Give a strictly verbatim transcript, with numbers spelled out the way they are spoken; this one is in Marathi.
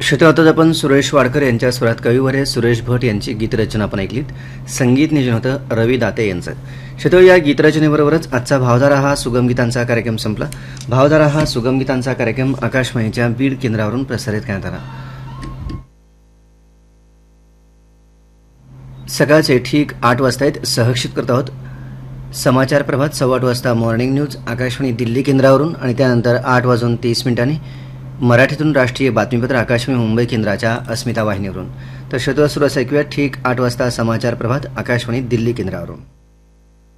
श्रोते, आपण सुरेश वाडकर यांच्या स्वरात कविवर्य सुरेश भट यांची गीतरचना आपण ऐकलीत. संगीत नियोजन होतं रवी दाते यांचं. श्रोते, या गीतरचनेबरोबरच आजचा भावधारा हा सुगम गीतांचा कार्यक्रम संपला. भावधारा हा सुगम गीतांचा कार्यक्रम आकाशवाणीच्या बीड केंद्रावरून प्रसारित करण्यात आला. सकाळचे ठीक आठ वाजता आहेत. सहक्षित करत आहोत समाचार प्रभात सव्वा आठ वाजता मॉर्निंग न्यूज आकाशवाणी दिल्ली केंद्रावरून आणि त्यानंतर आठ वाजून तीस मिनिटांनी मराठीतून राष्ट्रीय बातमीपत्र आकाशवाणी मुंबई केंद्राच्या अस्मिता वाहिनीवरून. तर श्रोते, सुरू ऐकूया ठीक आठ वाजता समाचार प्रभात आकाशवाणी दिल्ली केंद्रावरून.